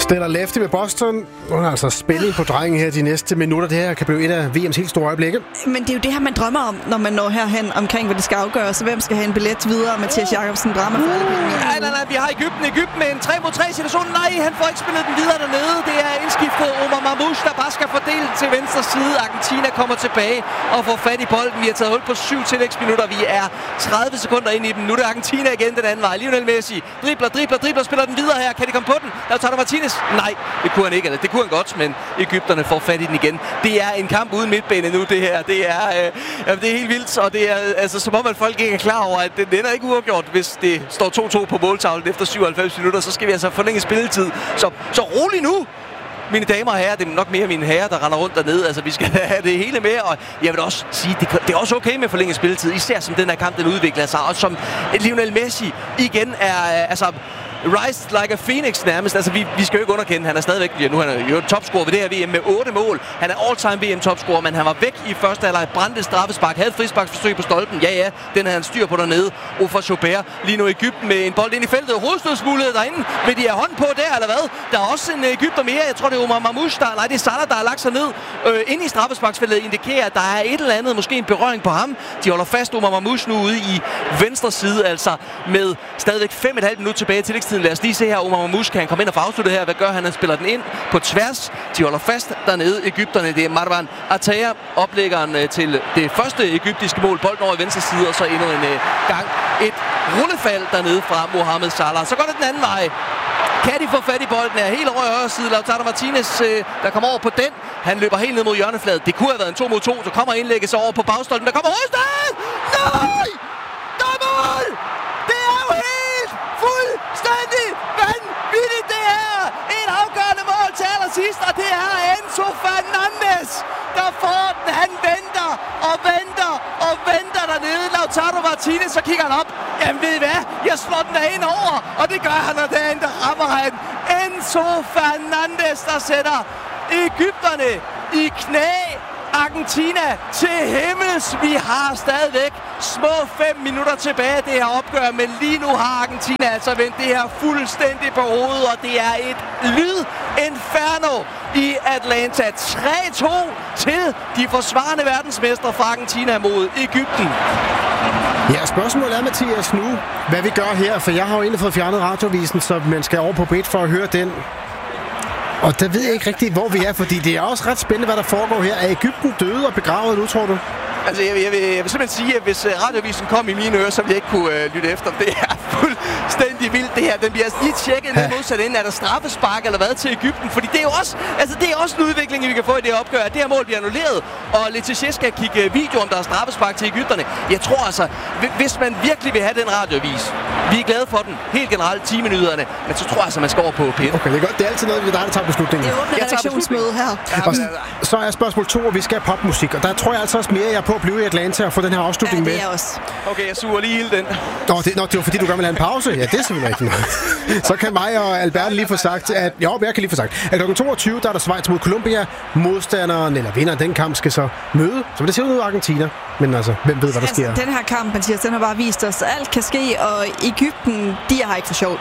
Stella Lefty med Boston. Nu er altså spænding på drengen her de næste minutter. Det her kan blive et af VM's helt store øjeblikke. Men det er jo det her, man drømmer om, når man når herhen omkring, hvad det skal afgøres. Hvem skal have en billet videre? Mathias Jakobsen, drama for alle penge. Nej, vi har Egypten med en 3-mod-3 situation. Nej, han får ikke spillet den videre dernede. Det er indskiftet Omar Mamouche, der bare skal fordele til venstre side. Argentina kommer tilbage og får fat i bolden. Vi har taget hul på 7 tillægsminutter. Vi er 30 sekunder ind i dem. Nu er det Argentina igen den anden vej. Lionel Messi dribler, spiller den videre her. Kan de komme på den? Lautaro Martinez? Nej, det kunne han ikke. Eller det kunne han godt, men egypterne får fat i den igen. Det er en kamp uden midtbane nu, det her. Det er helt vildt, og det er altså som om, at folk ikke er klar over, at den ender ikke uafgjort, hvis det står 2-2 på måltavlen efter 97 minutter. Så skal vi altså forlænge spilletid. Så rolig nu! Mine damer og herrer, det er nok mere mine herrer, der render rundt dernede. Altså, vi skal have det hele med, og jeg vil også sige, det er også okay med forlænget spilletid, især som den her kamp, den udvikler sig, og som Lionel Messi igen er, rise like a phoenix nærmest. Altså, vi skal jo ikke underkende, han er stadigvæk, nu er han jo topscorer ved det her VM med 8 mål. Han er all-time VM-topscorer, men han var væk i første halvleg, brændte straffespark, havde et frisparksforsøg på stolpen. Ja, den havde han styr på dernede. Ofer Joubert, lige nu Egypten med en bold ind i feltet. Hovedstødsmulighed derinde. Vil de have hånden på der, eller hvad? Der er også en Egypter mere. Jeg tror, det er Omar Mamouche, det er Salah, der har lagt sig ned. Inde i straffesparksfeltet indikerer, at der er et eller andet, måske en berøring på ham. De holder fast Omar Mamouche nu ude i venstre side, altså med stadigvæk 5,5 minutter tilbage til tillægstiden. Lad os lige se her, Omar Mamouche, kan han komme ind og få afsluttet her? Hvad gør han? Han spiller den ind på tværs. De holder fast dernede, egypterne. Det er Marwan Ataya, oplæggeren til det første egyptiske mål. Bolden over i venstre side, og så endnu en gang et rullefald dernede fra Mohamed Salah. Så går det den anden vej. Kan de få fat i bolden? Er helt over i højre side. Lautaro Martinez, der kommer over på den. Han løber helt ned mod hjørnefladet. Det kunne have været en 2-mod-2. Så kommer indlægget så over på bagstolpen. Der kommer Røsted! Nej! Der er mål! Det er jo helt fuldstændig vanvittigt, det her! Et afgørende mål til allersidst, og det er Enzo Fernandez, der får den. Han venter dernede. Lautaro Martinez, så kigger han op. Jamen ved I hvad? Jeg slår den derinde over, og det gør han, og derinde der rammer han. Enzo Fernandez, der sætter egypterne i knæ. Argentina til himmels. Vi har stadigvæk små 5 minutter tilbage det her opgør, men lige nu har Argentina altså vendt det her fuldstændig på hovedet, og det er et lyd-inferno i Atlanta. 3-2 til de forsvarende verdensmestre fra Argentina mod Egypten. Ja, spørgsmålet er, Mathias, nu, hvad vi gør her, for jeg har jo egentlig fået fjernet radiovisen, så man skal over på bit for at høre den. Og der ved jeg ikke rigtigt, hvor vi er, fordi det er også ret spændende, hvad der foregår her. Er Egypten døde og begravet nu, tror du? Altså, jeg vil simpelthen sige, at hvis radiovisen kom i mine ører, så ville jeg ikke kunne lytte efter. Det er fuldstændig vildt, det her. Den bliver lige tjekket ned modsat inden. Er der straffespark eller hvad til Egypten? Fordi det er jo også, det er også en udvikling, vi kan få i det her opgør. Det her mål bliver annulleret, og Letizia skal kigge video, om der er straffespark til egypterne. Jeg tror altså, hvis man virkelig vil have den radiovis, vi er glade for den, helt generelt 10 minutterne, men så tror jeg altså, man skal over på pit. Okay, det er godt. Det er altid noget, der tager beslutningen. Det er åbent redaktionsmøde her. Og så er spørgsmål 2, og vi skal have popmusik, og der tror jeg altså også mere, jeg er på at blive i Atlanta og få den her afslutning med. Ja, det er også. Okay, jeg suger lige hele den. Det var fordi, du gerne vil have en pause? Ja, det er selvfølgelig rigtigt. Så kan mig og Albert lige få sagt, at jeg kan lige få sagt, at kl. 22, der er der Schweiz mod Colombia. Modstanderen, eller vinderen den kamp, skal så møde, som det ser ud Argentina. Men altså, hvem ved, hvad der sker? Den her kamp, Mathias, den har bare vist os, at alt kan ske, og Egypten, de har ikke for sjovt.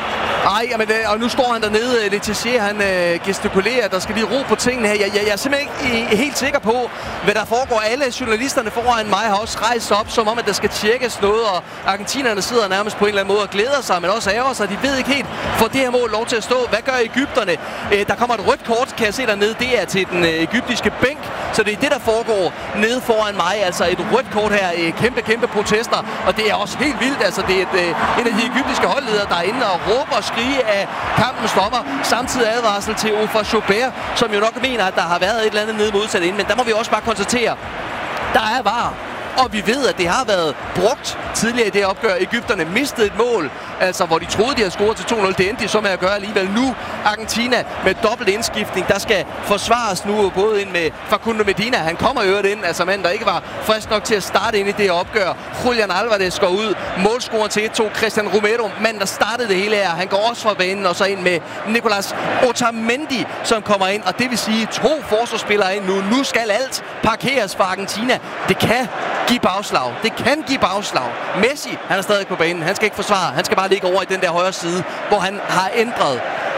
Ej, men, og nu står han dernede, Letizia, han gestikulerer, der skal lige ro på tingene her. Jeg er simpelthen ikke helt sikker på, hvad der foregår. Alle journalisterne foran mig har også rejst op, som om, at der skal tjekkes noget, og argentinerne sidder nærmest på en eller anden måde og glæder sig, men også ærger sig. De ved ikke helt, får det her mål lov til at stå. Hvad gør egypterne? Der kommer et rødt kort, kan jeg se dernede. Det er til den egyptiske bænk, så det er det, der foregår nede foran mig. Altså et rødt kort her, kæmpe protester, og det er også helt vildt. Altså det er en af de egyptiske holdledere, der er inde og råber og skrige af kampen stopper. Samtidig advarsel til Ofer Joubert, som jo nok mener, at der har været et eller andet nede modsat inden, men der må vi også bare konstatere, der er VAR. Og vi ved, at det har været brugt tidligere i det opgør. Egypterne mistede et mål, altså hvor de troede, de havde scoret til 2-0. Det endte de så med at gøre alligevel. Nu Argentina med dobbelt indskiftning. Der skal forsvares nu både ind med Facundo Medina. Han kommer øvrigt ind, altså mand, der ikke var frisk nok til at starte ind i det opgør. Julian Alvarez går ud. Målscoren til 1-2. Christian Romero, mand, der startede det hele her. Han går også fra banen og så ind med Nicolas Otamendi, som kommer ind. Og det vil sige 2 forsvarsspillere ind nu. Nu skal alt parkeres for Argentina. Det kan give bagslag. Det kan give bagslag. Messi, han er stadig på banen. Han skal ikke forsvare. Han skal bare ligge over i den der højre side, hvor han har ændret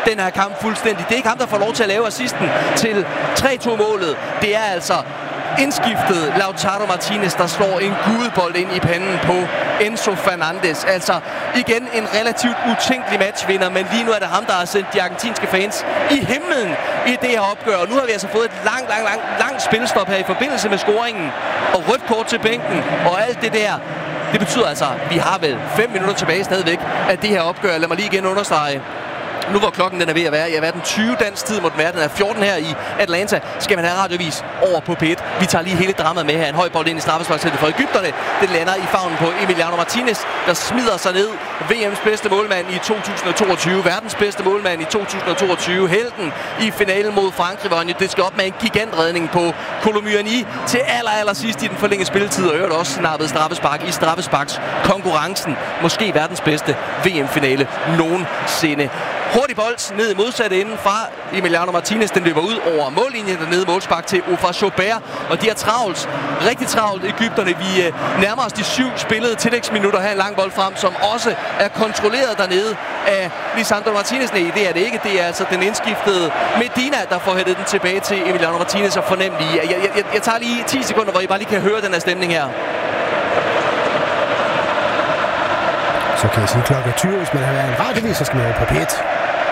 den her kamp fuldstændig. Det er ikke ham, der får lov til at lave assisten til 3-2-målet. Det er altså indskiftet Lautaro Martinez, der slår en gudebold ind i panden på Enzo Fernandez. Altså igen en relativt utænkelig matchvinder, men lige nu er det ham, der har sendt de argentinske fans i himlen i det her opgør. Og nu har vi altså fået et langt spilstop her i forbindelse med scoringen og rødt kort til bænken og alt det der. Det betyder altså, at vi har vel 5 minutter tilbage stadigvæk af det her opgør. Lad mig lige igen understrege. Nu hvor klokken den er ved at være, den 20 dansk tid måtte være, den er 14 her i Atlanta, skal man have radiovis over på P1. Vi tager lige hele dramaet med her. En høj bold ind i straffesparksfeltet for Egypterne. Det lander i favnen på Emiliano Martinez, der smider sig ned. VM's bedste målmand i 2022, verdens bedste målmand i 2022, helten i finalen mod Frankrig. Det skal op med en gigantredning på Colomyani til aller sidst i den forlængede spilletid, og øvrigt også snappet straffespark i straffesparkskonkurrencen. Måske verdens bedste VM-finale nogensinde. Hurtig bold ned i modsatte enden fra Emiliano Martinez. Den løber ud over mållinjen dernede. Målspark til Ofer Chaubert. Og de har travlt. Rigtig travlt, Egypterne. Vi nærmer os de 7 spillede tillægsminutter. Her en lang bold frem, som også er kontrolleret dernede af Lisandro Martinez. Nej, det er det ikke. Det er altså den indskiftede Medina, der får hættet den tilbage til Emiliano Martinez. Og fornem lige. Jeg tager lige 10 sekunder, hvor I bare lige kan høre den her stemning her. Så kan jeg sige klokken 20, hvis man har været en radiovis, så skal man jo på P1.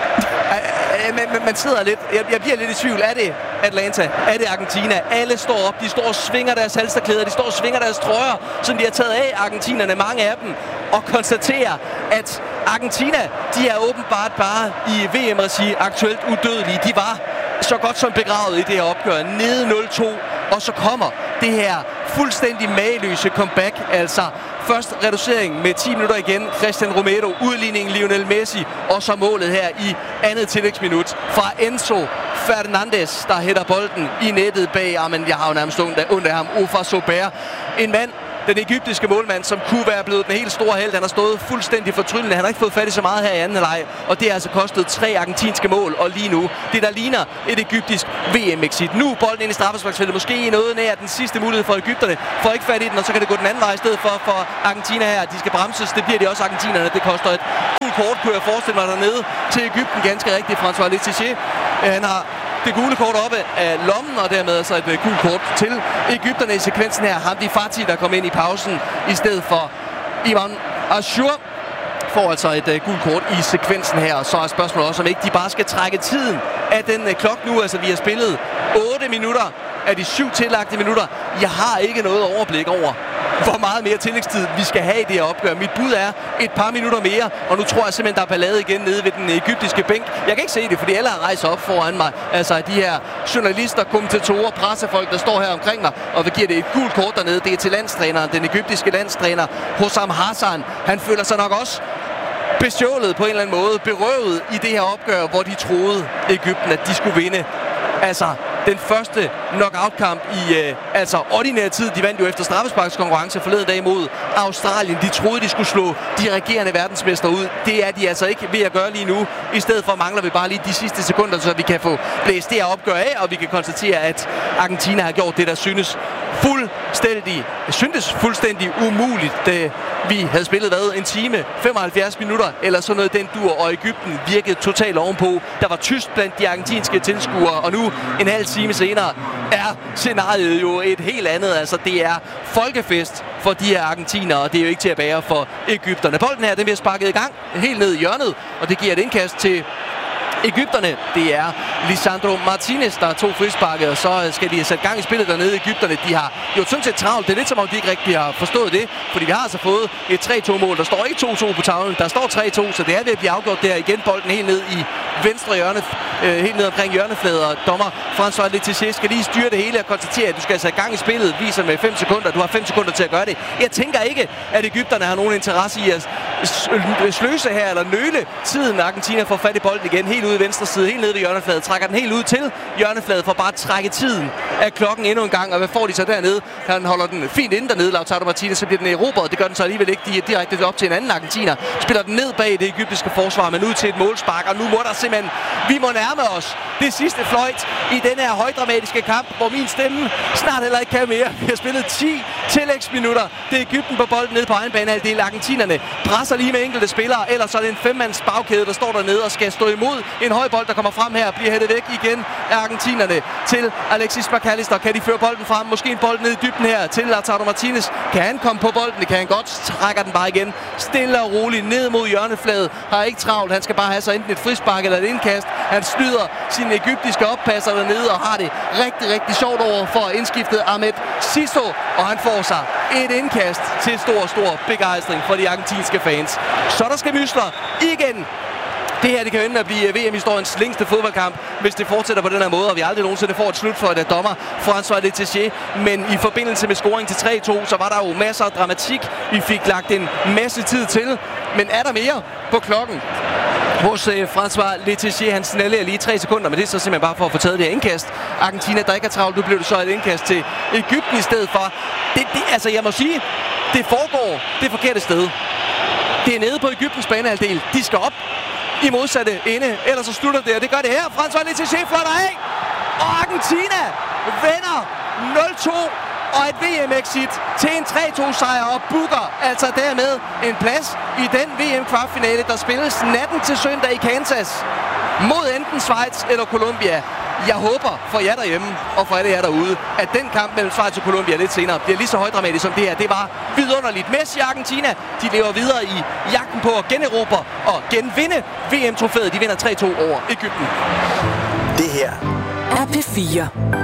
Man sidder lidt. Jeg bliver lidt i tvivl. Er det Atlanta? Er det Argentina? Alle står op. De står og svinger deres halsterklæder. De står og svinger deres trøjer, som de har taget af, argentinerne, mange af dem, og konstaterer, at Argentina, de er åbenbart bare i VM-regi aktuelt udødelige. De var så godt som begravet i det her opgør. Nede 0-2, og så kommer det her fuldstændig mageløse comeback. Altså først reducering med 10 minutter igen. Cristian Romero, udligningen Lionel Messi, og så målet her i andet tillægsminut fra Enzo Fernandez, der hætter bolden i nettet bag. Men jeg har jo nærmest ondt af ham. Ofer Chaubert, en mand, den egyptiske målmand, som kunne være blevet den helt store held. Han har stået fuldstændig fortryllende. Han har ikke fået fat i så meget her i anden halvleg, og det har altså kostet 3 argentinske mål. Og lige nu, det der ligner et egyptisk VM-exit. Nu bolden ind i straffesparksfeltet. Måske noget nær den sidste mulighed for Egypterne. Får ikke fat i den, og så kan det gå den anden vej i stedet for Argentina her. De skal bremses. Det bliver de også, argentinerne. Det koster et gult kort, kunne jeg forestille mig, dernede til Egypten. Ganske rigtigt. François Letizia. Han har det gule kort oppe af lommen, og dermed altså et gult kort til Egypterne i sekvensen her. Hamdi Fati, der kom ind i pausen i stedet for Iman Ashur, får altså et gult kort i sekvensen her. Og så er spørgsmålet også, om ikke de bare skal trække tiden af den klok nu. Altså vi har spillet 8 minutter af de 7 tillagte minutter. Jeg har ikke noget overblik over, hvor meget mere tillægstid vi skal have i det her opgør. Mit bud er et par minutter mere, og nu tror jeg simpelthen, der er ballade igen nede ved den egyptiske bænk. Jeg kan ikke se det, fordi alle har rejst op foran mig. Altså de her journalister, kommentatorer, pressefolk, der står her omkring mig, og vi giver det et gult kort dernede. Det er til landstræneren, den egyptiske landstræner Hossam Hassan. Han føler sig nok også bestjålet på en eller anden måde, berøvet i det her opgør, hvor de troede Egypten, at de skulle vinde. Altså den første knockout-kamp i ordinær tid. De vandt jo efter straffesparkskonkurrence forleden dag mod Australien. De troede, de skulle slå de regerende verdensmester ud. Det er de altså ikke ved at gøre lige nu. I stedet for mangler vi bare lige de sidste sekunder, så vi kan få blæst det her opgør af, og vi kan konstatere, at Argentina har gjort det, der syntes fuldstændig umuligt. Vi havde spillet en time, 75 minutter, eller sådan noget den dur, og Egypten virkede totalt ovenpå. Der var tyst blandt de argentinske tilskuere, og nu en halv time senere er scenariet jo et helt andet. Altså det er folkefest for de her argentinere, og det er jo ikke til at bære for Egypterne. Bolden her, den bliver sparket i gang helt ned i hjørnet, og det giver et indkast til Egypterne. Det er Lisandro Martinez, der er 2 frisparket, og så skal de have sat gang i spillet dernede. Egypterne, de har jo sådan set travlt. Det er lidt som om, de ikke rigtig har forstået det, fordi vi har altså fået et 3-2-mål. Der står ikke 2-2 på tavlen, der står 3-2, så det er ved at blive afgjort der igen. Bolden helt ned i venstre hjørne, helt ned omkring hjørneflader. Dommer François Letizia skal lige styre det hele og konstatere, at du skal have sat gang i spillet. Viser med 5 sekunder. Du har 5 sekunder til at gøre det. Jeg tænker ikke, at Egypterne har nogen interesse i at sløse her eller nøle tiden. Argentina får fat i bolden igen, helt ude i venstre side, helt nede ved hjørnefladet. Trækker den helt ud til hjørnefladet for bare at trække tiden af klokken endnu en gang. Og hvad får de så dernede? Han holder den fint inde dernede, Lautaro Martinez, så bliver den erobret. Det gør den så alligevel ikke. De er direkte op til en anden argentiner. Spiller den ned bag det egyptiske forsvar, men ud til et målspark. Og nu må der simpelthen, vi må nærme os det sidste fløjt i denne her højdramatiske kamp, hvor min stemme snart heller ikke kan mere. Vi har spillet 10 tillægsminutter. Det er Egypten på bolden nede på egen banehalvdel. Argentinerne presser lige med enkelte spillere, ellers så er det en 5-mands bagkæde, der står dernede og skal stå imod en høj bold, der kommer frem her, bliver hættet væk igen af argentinerne til Alexis McAllister. Kan de føre bolden frem? Måske en bold ned i dybden her til Lautaro Martinez. Kan han komme på bolden? Det kan han godt. Trækker den bare igen. Stille og roligt ned mod hjørnefladet. Har ikke travlt. Han skal bare have så enten et frispark eller et indkast. Han snyder sin egyptiske oppasser dernede og har det rigtig, rigtig sjovt over for indskiftet Ahmed Sisto. Og han får sig et indkast til stor begejstring for de argentinske fans. Så der skal mystre igen. Det her, det kan ende med at blive VM-historiens længste fodboldkamp, hvis det fortsætter på den her måde, og vi aldrig nogensinde får et slut for et dommer François Letessier. Men i forbindelse med scoring til 3-2, så var der jo masser af dramatik. Vi fik lagt en masse tid til, men er der mere på klokken hos François Letessier? Han snælder lige 3 sekunder, men det er så simpelthen bare for at få taget det her indkast. Argentina, der ikke er travlt, nu blev det så et indkast til Egypten i stedet for. Altså, jeg må sige, det foregår det forkerte sted. Det er nede på Egyptens banehalvdel. De skal op i modsatte ende, ellers så slutter det, og det gør det her. François Letessier flotter af, og Argentina vinder 0-2, og et VM-exit til en 3-2-sejr, og booker altså dermed en plads i den VM-kvartfinale, der spilles natten til søndag i Kansas mod enten Schweiz eller Colombia. Jeg håber for jer derhjemme og for alle jer derude, at den kamp mellem Schweiz og Colombia lidt senere bliver lige så højdramatisk som det her. Det var vidunderligt. Messi og Argentina, de lever videre i jagten på at generobre og genvinde VM-trofæet. De vinder 3-2 over Egypten. Det her er P4.